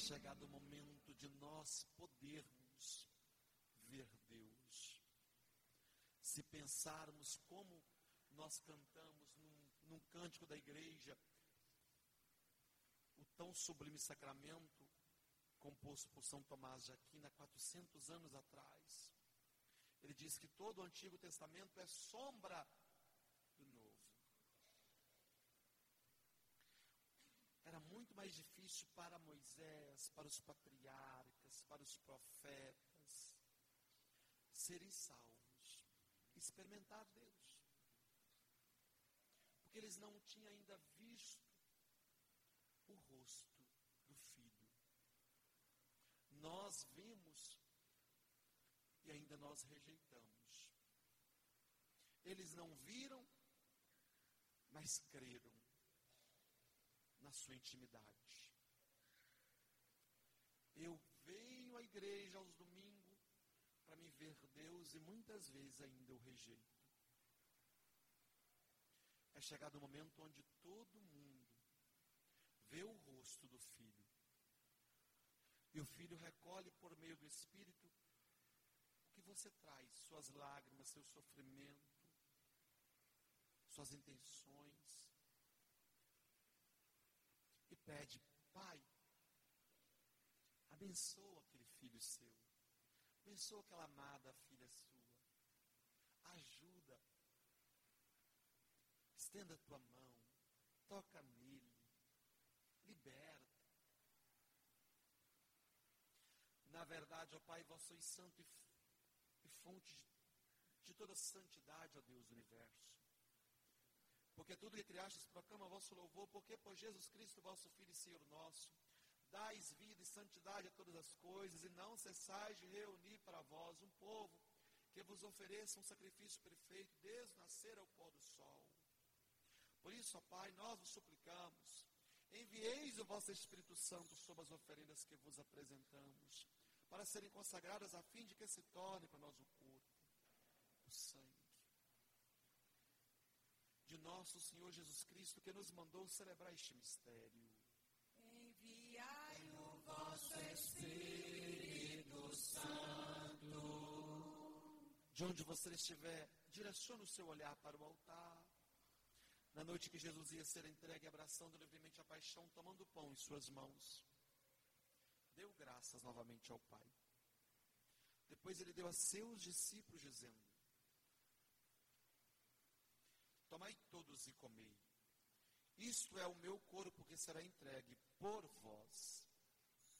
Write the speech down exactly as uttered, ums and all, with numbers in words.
chegado o momento de nós podermos ver Deus. Se pensarmos como nós cantamos num, num cântico da igreja, o tão sublime sacramento, composto por São Tomás de Aquino há quatrocentos anos atrás. Ele diz que todo o Antigo Testamento é sombra do Novo. Era muito mais difícil para Moisés, para os patriarcas, para os profetas, serem salvos, experimentar Deus. Porque eles não tinham ainda visto o rosto do Filho. Nós vimos e ainda nós rejeitamos. Eles não viram, mas creram na sua intimidade. Eu venho à igreja aos domingos para me ver Deus e muitas vezes ainda eu rejeito. É chegado o momento onde todo mundo vê o rosto do Filho. E o Filho recolhe por meio do Espírito o que você traz, suas lágrimas, seu sofrimento, suas intenções. E pede: Pai, abençoa aquele filho seu, abençoa aquela amada filha sua, ajuda, estenda a tua mão, toca nele, liberta. Na verdade, ó Pai, vós sois santo e, e fonte de, de toda santidade, ó Deus do universo. Porque tudo que criastes proclama o vosso louvor, porque por Jesus Cristo, vosso Filho e Senhor nosso, dais vida e santidade a todas as coisas, e não cessais de reunir para vós um povo que vos ofereça um sacrifício perfeito, desde o nascer ao pôr do sol. Por isso, ó Pai, nós vos suplicamos, envieis o vosso Espírito Santo sobre as oferendas que vos apresentamos, para serem consagradas a fim de que se torne para nós o corpo, o sangue de nosso Senhor Jesus Cristo, que nos mandou celebrar este mistério. Enviai o vosso Espírito Santo. De onde você estiver, direcione o seu olhar para o altar. Na noite que Jesus ia ser entregue, abraçando livremente a paixão, tomando o pão em suas mãos, deu graças novamente ao Pai. Depois ele deu a seus discípulos, dizendo: tomai todos e comei. Isto é o meu corpo que será entregue por vós.